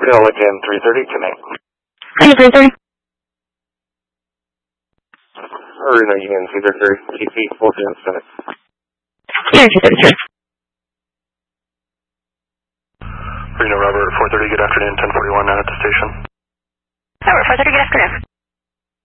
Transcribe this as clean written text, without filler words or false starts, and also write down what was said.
Pelican 330, connect. Hi, 330. Reno Union 333, TP 407. Yeah, 233. Reno Robert 430, good afternoon, 1041 out at the station. Robert 430, good afternoon.